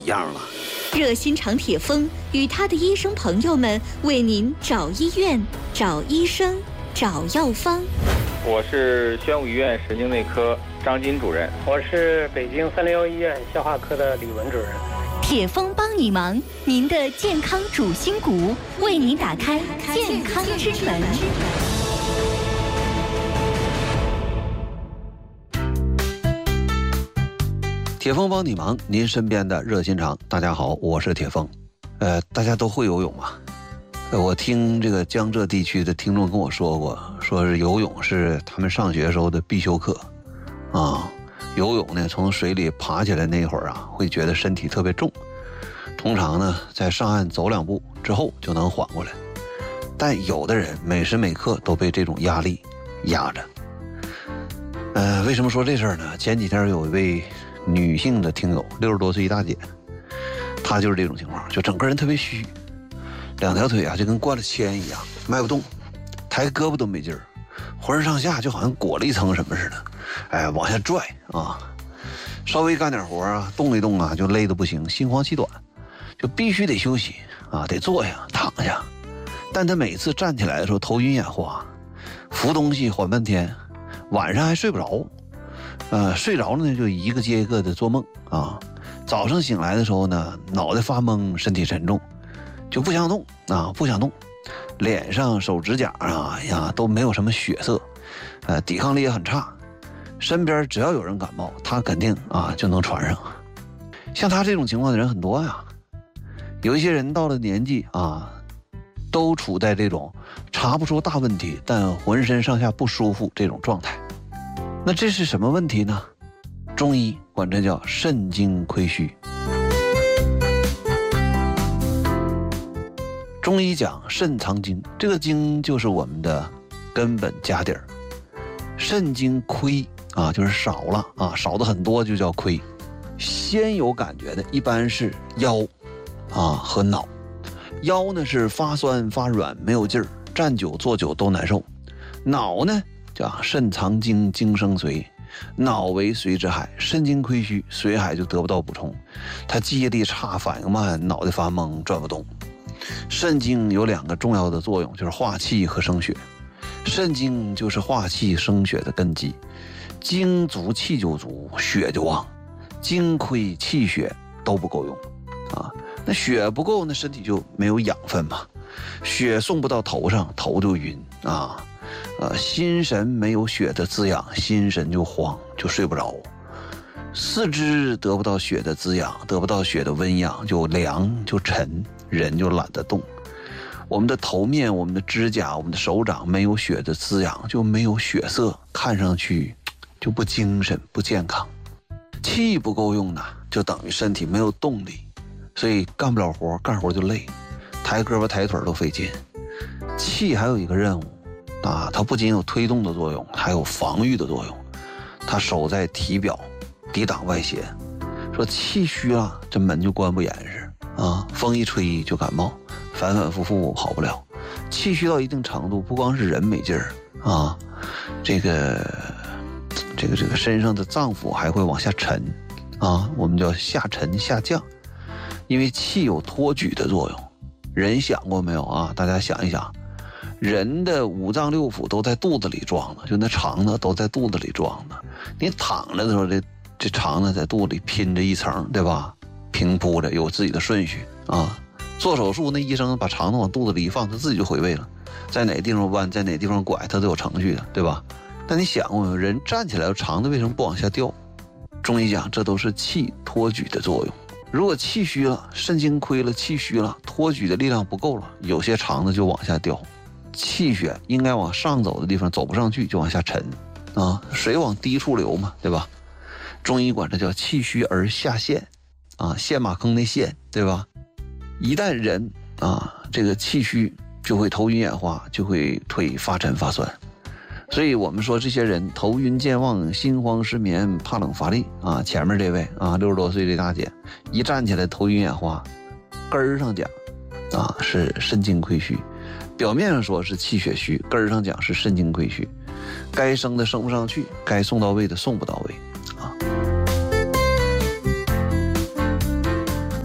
一样了。 热心肠铁峰与他的医生朋友们为您找医院、找医生、找药方。 我是宣武医院神经内科张金主任， 我是北京301医院消化科的李文主任。 铁峰帮你忙，您的健康主心骨，为您打开健康之门。 铁峰帮你忙，您身边的热心肠。大家好，我是铁峰。大家都会游泳吗？我听这个江浙地区的听众跟我说过，说是游泳是他们上学时候的必修课啊。游泳呢，从水里爬起来那会儿啊，会觉得身体特别重。通常呢，在上岸走2步之后就能缓过来。但有的人每时每刻都被这种压力压着。为什么说这事儿呢？前几天有一位女性的听友，60多岁一大姐，她就是这种情况，就整个人特别虚，2条腿啊就跟灌了铅一样，迈不动，抬胳膊都没劲儿，浑身上下就好像裹了一层什么似的，往下拽啊，稍微干点活啊，动一动啊，就累得不行，心慌气短，就必须得休息啊，得坐下躺下。但她每次站起来的时候头晕眼花，扶东西缓半天，晚上还睡不着。睡着了呢，就一个接一个的做梦啊。早上醒来的时候呢，脑袋发懵，身体沉重，就不想动啊，不想动。脸上、手指甲啊都没有什么血色，抵抗力也很差。身边只要有人感冒，他肯定就能传上。像他这种情况的人很多呀。有一些人到了年纪都处在这种查不出大问题，但浑身上下不舒服这种状态。那这是什么问题呢？中医管这叫肾精亏虚。中医讲肾藏精，这个精就是我们的根本家底儿。肾精亏就是少了少的很多就叫亏。先有感觉的一般是腰和脑。腰呢是发酸发软没有劲儿，站久坐久都难受。脑呢叫肾藏精，精生髓，脑为髓之海，肾精亏虚，髓海就得不到补充，它记忆力差，反应慢，脑袋发懵，转不动。肾精有2个重要的作用，就是化气和生血。肾精就是化气生血的根基，精足气就足，血就旺，精亏气血都不够用那血不够，那身体就没有养分嘛，血送不到头上，头就晕心神没有血的滋养，心神就慌，就睡不着。四肢得不到血的滋养，得不到血的温养，就凉就沉，人就懒得动。我们的头面、我们的指甲、我们的手掌没有血的滋养，就没有血色，看上去就不精神不健康。气不够用呢，就等于身体没有动力，所以干不了活，干活就累，抬胳膊抬腿都费劲。气还有一个任务它不仅有推动的作用，还有防御的作用。它守在体表，抵挡外邪。说气虚了，这门就关不严实风一吹就感冒，反反复复好不了。气虚到一定程度，不光是人没劲儿这个身上的脏腑还会往下沉我们叫下沉下降。因为气有托举的作用。人想过没有大家想一想，人的5脏6腑都在肚子里装的，就那肠子都在肚子里装的。你躺着的时候，这肠子在肚子里拼着一层，对吧？平铺着，有自己的顺序做手术，那医生把肠子往肚子里一放，他自己就回位了，在哪个地方弯，在哪个地方拐，他都有程序的，对吧？但你想过没有，人站起来，肠子为什么不往下掉？中医讲，这都是气托举的作用。如果气虚了，肾精亏了，气虚了，托举的力量不够了，有些肠子就往下掉。气血应该往上走的地方走不上去，就往下沉水往低处流嘛，对吧？中医管这叫气虚而下陷陷马坑那陷，对吧？一旦人这个气虚，就会头晕眼花，就会腿发沉发酸。所以我们说这些人头晕健忘、心慌失眠、怕冷乏力前面这位60多岁这大姐一站起来头晕眼花，根儿上讲是肾精亏虚，表面上说是气血虚，根儿上讲是肾精亏虚，该升的升不上去，该送到位的送不到位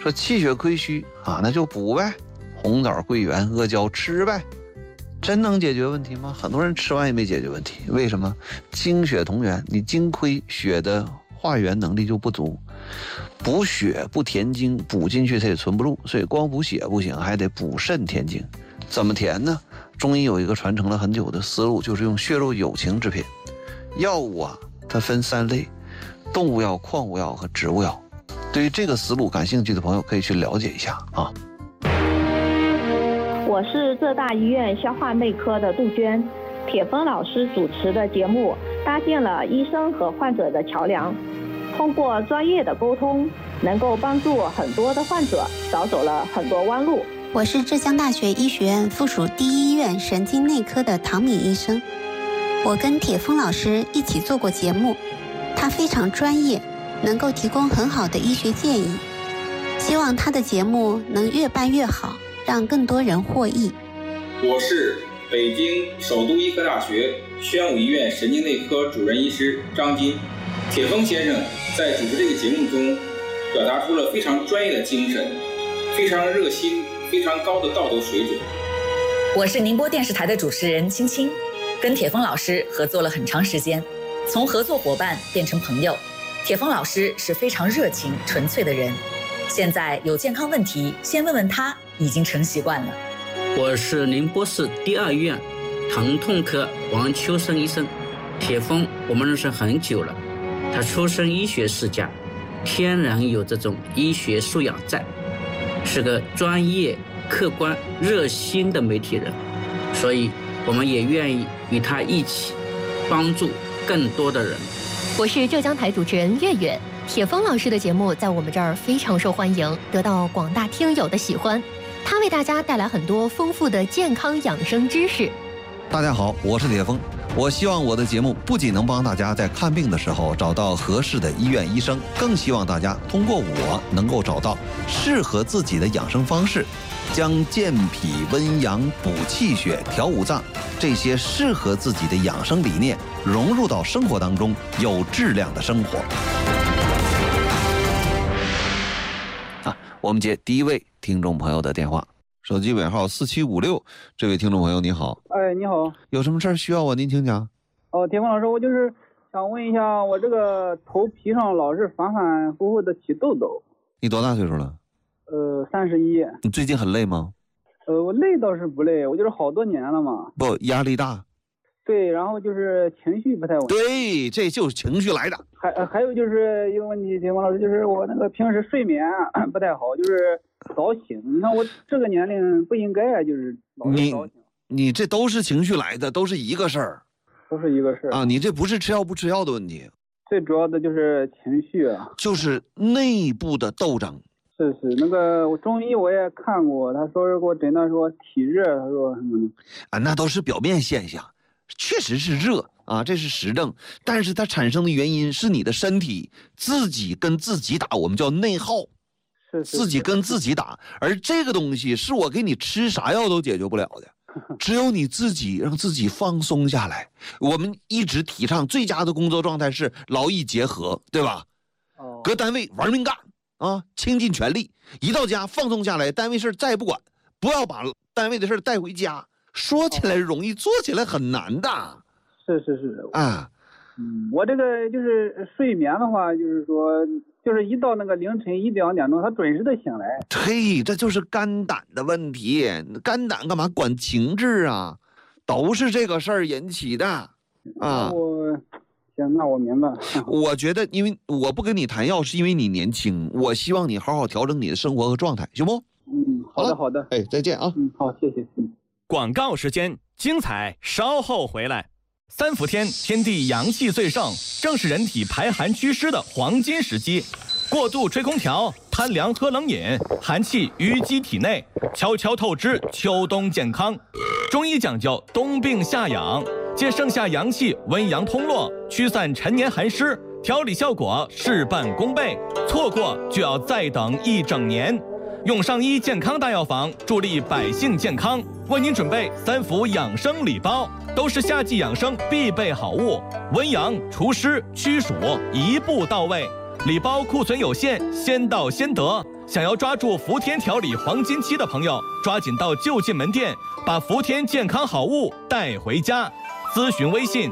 说气血亏虚啊，那就补呗，红枣、桂圆、阿胶吃呗。真能解决问题吗？很多人吃完也没解决问题，为什么？精血同源，你精亏，血的化源能力就不足，补血不填精，补进去它也存不住，所以光补血不行，还得补肾填精。怎么填呢？中医有一个传承了很久的思路，就是用血肉有情制品。药物啊，它分3类：动物药、矿物药和植物药。对于这个思路感兴趣的朋友，可以去了解一下啊。 我是浙大医院消化内科的杜鹃，铁峰老师主持的节目搭建了医生和患者的桥梁，通过专业的沟通，能够帮助很多的患者少走了很多弯路。 我是浙江大学医学院附属第一医院神经内科的唐敏医生，我跟铁峰老师一起做过节目，他非常专业，能够提供很好的医学建议，希望他的节目能越办越好，让更多人获益。 我是北京首都医科大学宣武医院神经内科主任医师张金。铁峰先生在主持这个节目中表达出了非常专业的精神，非常热心，非常高的道德水准。 我是宁波电视台的主持人青青，跟铁峰老师合作了很长时间，从合作伙伴变成朋友。铁峰老师是非常热情纯粹的人，现在有健康问题先问问他已经成习惯了。 我是宁波市第2医院疼痛科王秋生医生。铁峰我们认识很久了，他出身医学世家，天然有这种医学素养在，是个专业、客观、热心的媒体人，所以我们也愿意与他一起帮助更多的人。 我是浙江台主持人月月。铁峰老师的节目在我们这儿非常受欢迎，得到广大听友的喜欢。他为大家带来很多丰富的健康养生知识。 大家好，我是铁峰。我希望我的节目不仅能帮大家在看病的时候找到合适的医院医生，更希望大家通过我能够找到适合自己的养生方式，将健脾温阳、补气血、调五脏这些适合自己的养生理念融入到生活当中，有质量的生活。我们接第一位听众朋友的电话，手机尾号4756，这位听众朋友你好。 哎，你好， 有什么事儿需要我？您请讲。 铁峰老师，我就是想问一下，我这个头皮上老是反反复复的起痘痘。 你多大岁数了 ？31。 你最近很累吗？ 我累倒是不累，我就是好多年了嘛。 不，压力大。 对，然后就是情绪不太稳。 对，这就是情绪来的。 还有就是一个问题，铁峰老师，就是我那个平时睡眠不太好，就是早醒。你看我这个年龄不应该就是老是早醒。 你这都是情绪来的，都是一个事儿。 都是一个事儿啊！你这不是吃药不吃药的问题， 最主要的就是情绪啊， 就是内部的斗争。 是那个我中医我也看过，他说是给我诊断说体热，他说什么的啊，那都是表面现象，确实是热啊，这是实证，但是它产生的原因是你的身体自己跟自己打，我们叫内耗，自己跟自己打，而这个东西是我给你吃啥药都解决不了的。只有你自己让自己放松下来。我们一直提倡最佳的工作状态是劳逸结合，对吧？搁单位玩命干啊，倾尽全力，一到家放松下来，单位事再也不管，不要把单位的事带回家。说起来容易，做起来很难的。 是啊，我这个就是睡眠的话，就是说，就是一到那个凌晨1、2点钟，他准时的醒来。 对，这就是肝胆的问题。肝胆干嘛管情志啊？都是这个事儿引起的啊。 行，那我明白。 我觉得，因为我不跟你谈药，是因为你年轻。我希望你好好调整你的生活和状态，行不？ 好的。 哎，再见啊。 好，谢谢。 广告时间，精彩稍后回来。3伏天，天地阳气最盛，正是人体排寒祛湿的黄金时机。过度吹空调，贪凉喝冷饮，寒气淤积体内，悄悄透支秋冬健康。中医讲究冬病夏养，借盛夏阳气温阳通络，驱散陈年寒湿，调理效果事半功倍。错过就要再等1整年。用上医健康大药房，助力百姓健康，为您准备3伏养生礼包，都是夏季养生必备好物，温阳除湿驱暑一步到位。礼包库存有限，先到先得， 想要抓住伏天调理黄金期的朋友，抓紧到就近门店，把伏天健康好物带回家。咨询微信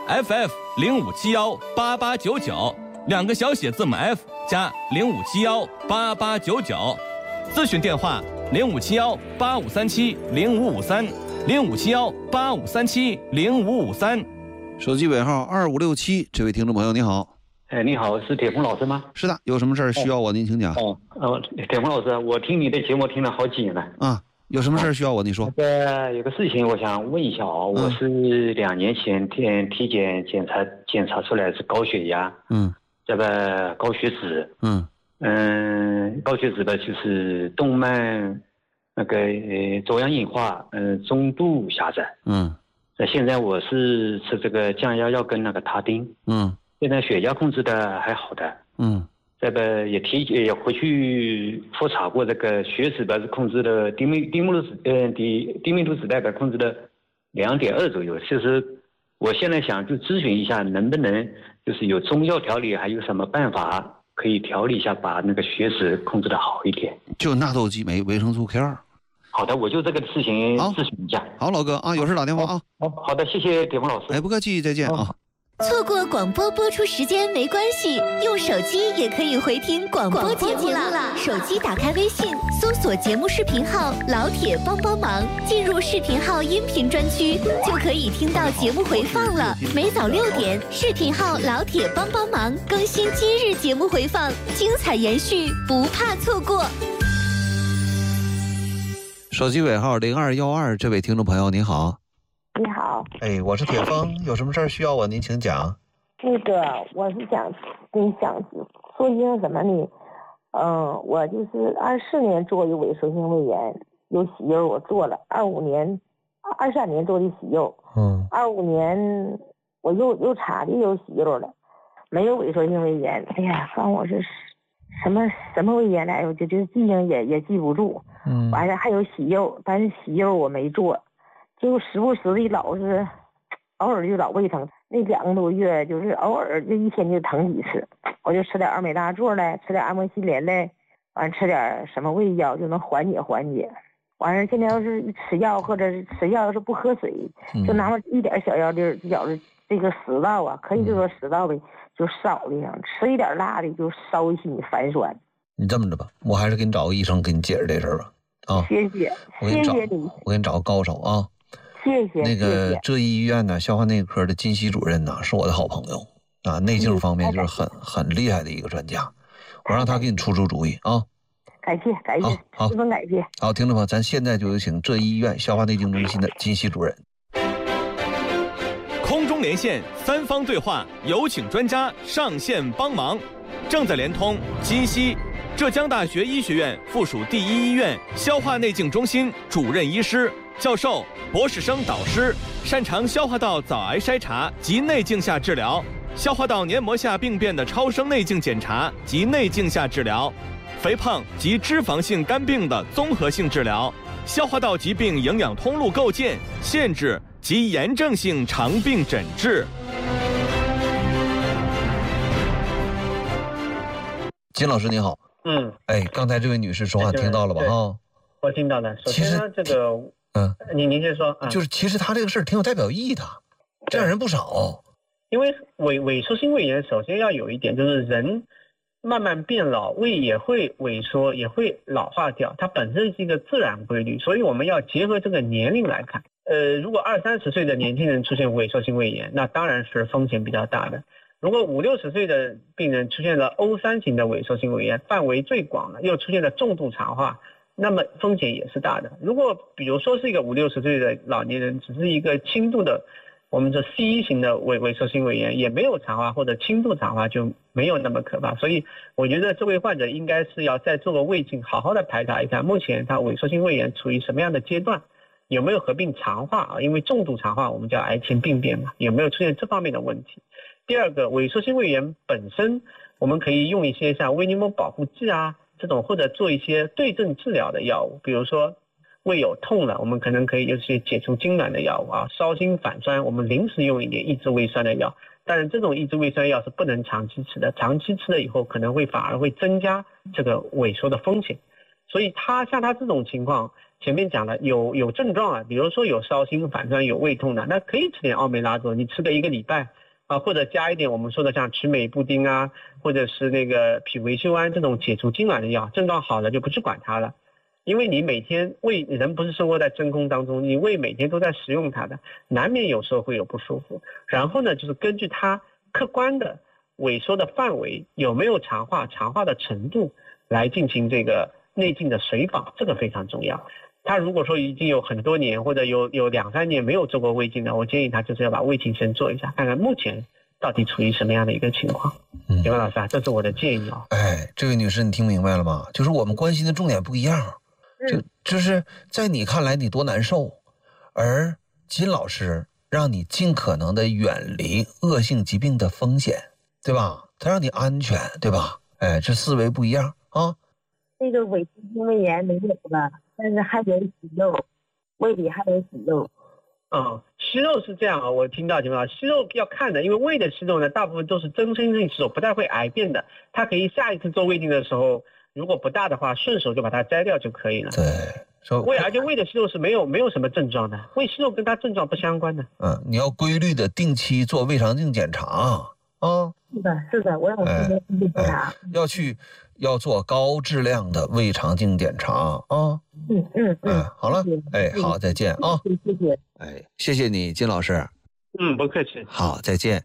FF05718899，2个小写字母 F 加05718899。咨询电话057185370553，057185370553。 手机尾号2567，这位听众朋友你好。 你好，是铁峰老师吗？ 是的，有什么事儿需要我您请讲。 铁峰老师，我听你的节目听了好几年了。 啊，有什么事儿需要我你说。 有个事情我想问一下啊，我是2年前体检检查出来是高血压，这个高血脂，高血脂的就是动脉那个粥样硬化，中度狭窄，现在我是吃这个降压药跟那个他汀，现在血压控制的还好的，这个也回去复查过，这个血脂的是控制的低密度脂带的控制的2.2左右。其实我现在想就咨询一下，能不能就是有中药调理，还有什么办法可以调理一下，把那个血脂控制的好一点？ 就纳豆激酶、维生素 K2。 好的，我就这个事情咨询一下。 好，老哥啊，有事打电话啊。 好的，谢谢铁峰老师。 不客气，再见啊。 错过广播播出时间没关系，用手机也可以回听广播节目了。手机打开微信，搜索节目视频号“老铁帮帮忙”，进入视频号音频专区，就可以听到节目回放了。每早6点，视频号“老铁帮帮忙”更新今日节目回放，精彩延续，不怕错过。 手机尾号0212，这位听众朋友您好。 你好， 我是铁峰，有什么事儿需要我您请讲。 那个我是想说一个什么呢？我就是24年做的萎缩性胃炎，有息肉我做了，23年做的息肉，25年我又查的有息肉了，没有萎缩性胃炎。哎呀，反正我是什么胃炎来，我就记性也记不住。完了还有息肉，但是息肉我没做。就时不时的偶尔就老胃疼，那2个多月就是偶尔就一天就疼几次，我就吃点奥美大唑来，吃点阿莫西林来，完吃点什么胃药就能缓解。完了现在要是吃药或者是吃药要是不喝水，就拿一点小药粒儿，觉着这个食道啊，可以就说食道的就烧的上，吃一点辣的就烧心烦酸。 你这么着吧，我还是给你找个医生给你解释这事儿吧。 谢谢你， 我给你找个高手啊。 谢谢。 那个浙医医院呢，消化内科的金希主任呢，是我的好朋友啊，内镜方面就是很厉害的一个专家，我让他给你出主意啊。 感谢， 好， 十分感谢。 好，听众朋友，咱现在就有请浙医医院消化内镜中心的金希主任。 空中连线，3方对话，有请专家上线帮忙。正在连通金希，浙江大学医学院附属第一医院消化内镜中心主任医师、教授、博士生导师，擅长消化道早癌筛查及内镜下治疗，消化道黏膜下病变的超声内镜检查及内镜下治疗，肥胖及脂肪性肝病的综合性治疗，消化道疾病营养通路构建、限制及炎症性肠病诊治。 金老师您好。刚才这位女士说话听到了吧？ 我听到了。首先呢，这个您先说。 就是其实他这个事儿挺有代表意义的，这样人不少。 因为萎缩性胃炎，首先要有一点就是人慢慢变老，胃也会萎缩，也会老化掉，它本身是一个自然规律，所以我们要结合这个年龄来看。如果20-30岁的年轻人出现萎缩性胃炎，那当然是风险比较大的。如果50-60岁的病人出现了 O3 型的萎缩性胃炎，范围最广了，又出现了重度肠化，那么风险也是大的。如果比如说是一个50-60岁的老年人，只是一个轻度的我们说 C1 型的萎缩性胃炎，也没有肠化或者轻度肠化，就没有那么可怕。所以我觉得这位患者应该是要再做个胃镜，好好的排查一下目前他萎缩性胃炎处于什么样的阶段，有没有合并肠化啊？因为重度肠化我们叫癌前病变嘛，有没有出现这方面的问题？第二个，萎缩性胃炎本身我们可以用一些像胃黏膜保护剂啊这种，或者做一些对症治疗的药物，比如说胃有痛了，我们可能可以有些解除痉挛的药物啊，烧心反酸我们临时用一点抑制胃酸的药， 但是这种抑制胃酸药是不能长期吃的，长期吃了以后可能会反而会增加这个萎缩的风险。所以像他这种情况，前面讲了有症状啊，比如说有烧心、反酸、有胃痛的，那可以吃点奥美拉唑，你吃个1个礼拜啊，或者加一点我们说的像曲美布丁啊，或者是那个脾维修胺这种解除痉挛的药，症状好了就不去管它了。因为你每天胃，人不是生活在真空当中，你胃每天都在食用它的，难免有时候会有不舒服。然后呢，就是根据它客观的萎缩的范围，有没有强化的程度来进行这个内镜的随访，这个非常重要。他如果说已经有很多年或者有2-3年没有做过胃镜的，我建议他就是要把胃镜先做一下，看看目前到底处于什么样的一个情况。田文老师啊，这是我的建议啊。 哎，这位女士，你听明白了吗？就是我们关心的重点不一样。就是在你看来你多难受，而金老师让你尽可能的远离恶性疾病的风险，对吧？他让你安全，对吧？哎，这思维不一样啊。 这个萎缩性胃炎没有了，但是还有息肉，胃里还有息肉。 息肉是这样啊，我听到情况，息肉要看的，因为胃的息肉呢，大部分都是增生性息肉，不太会癌变的。它可以下一次做胃镜的时候，如果不大的话，顺手就把它摘掉就可以了。 对， 而且胃的息肉是没有什么症状的，胃息肉跟它症状不相关的。 你要规律的定期做胃肠镜检查啊。 是的，我让检查。 要做高质量的胃肠镜检查啊。好了，好，再见啊。 谢谢。 谢谢你，金老师。 不客气。 好，再见。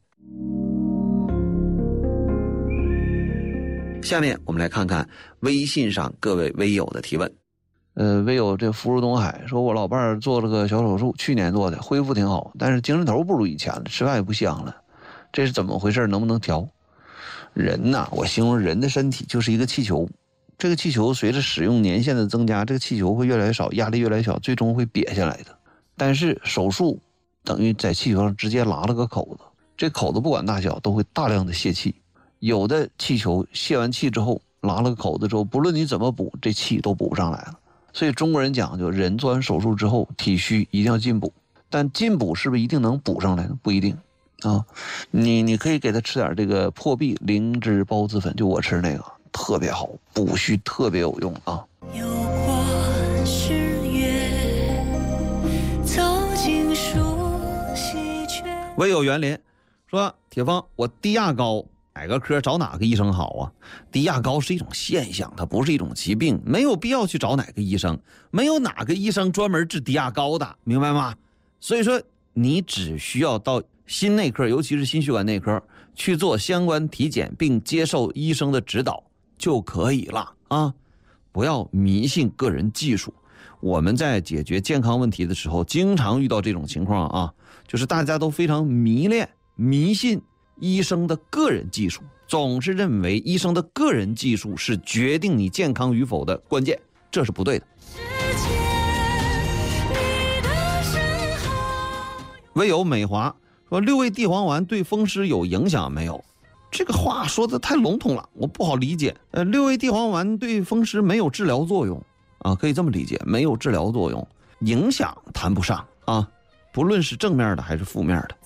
下面我们来看看微信上各位微友的提问。微友这福如东海说，我老伴儿做了个小手术，去年做的，恢复挺好，但是精神头不如以前了，吃饭也不香了，这是怎么回事？能不能调？人呐，我形容人的身体就是一个气球，这个气球随着使用年限的增加，这个气球会越来越少，压力越来越小，最终会瘪下来的。但是手术等于在气球上直接拉了个口子，这口子不管大小都会大量的泄气。有的气球泄完气之后拉了个口子之后，不论你怎么补，这气都补不上来了。所以中国人讲究，人做完手术之后体虚一定要进补，但进补是不是一定能补上来呢？不一定啊。你可以给他吃点这个破壁灵芝孢子粉，就我吃那个特别好，补虚特别有用啊。有过十月走进树稀缺。唯有元联说，铁方，我低压高，哪个科找哪个医生好啊？低压高是一种现象，它不是一种疾病，没有必要去找哪个医生，没有哪个医生专门治低压高的，明白吗？所以说你只需要到心内科，尤其是心血管内科去做相关体检，并接受医生的指导就可以了啊！不要迷信个人技术。我们在解决健康问题的时候经常遇到这种情况啊，就是大家都非常迷信医生的个人技术，总是认为医生的个人技术是决定你健康与否的关键，这是不对的。唯有美华说，6味地黄丸对风湿有影响没有？这个话说的太笼统了，我不好理解。6味地黄丸对风湿没有治疗作用啊，可以这么理解，没有治疗作用，影响谈不上啊，不论是正面的还是负面的。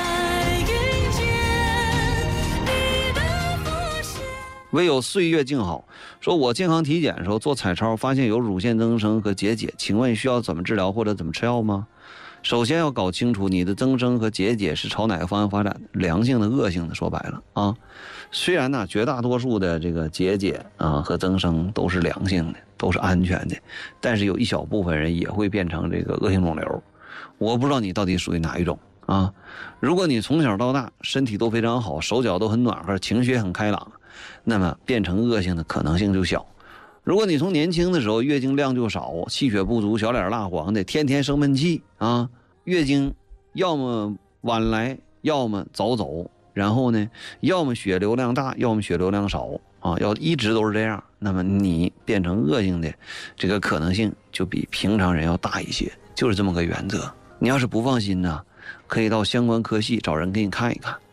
唯有岁月静好说，我健康体检的时候做彩超，发现有乳腺增生和结节，请问需要怎么治疗或者怎么吃药吗？首先要搞清楚你的增生和结节是朝哪个方向发展的，良性的恶性的，说白了啊。虽然呢绝大多数的这个结节啊和增生都是良性的，都是安全的，但是有一小部分人也会变成这个恶性肿瘤。我不知道你到底属于哪一种啊。如果你从小到大身体都非常好，手脚都很暖和，情绪也很开朗，那么变成恶性的可能性就小。如果你从年轻的时候月经量就少，气血不足，小脸蜡黄的，天天生闷气啊，月经要么晚来要么早走，然后呢要么血流量大要么血流量少啊，要一直都是这样，那么你变成恶性的这个可能性就比平常人要大一些，就是这么个原则。你要是不放心呢，可以到相关科系找人给你看一看。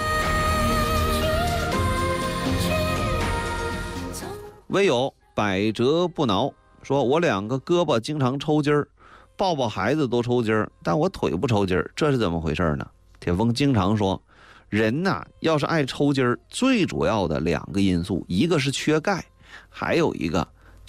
唯有百折不挠说，我2个胳膊经常抽筋儿，抱孩子都抽筋儿，但我腿不抽筋儿，这是怎么回事呢？铁峰经常说， 人呐，要是爱抽筋儿，最主要的2个因素，一个是缺钙，还有一个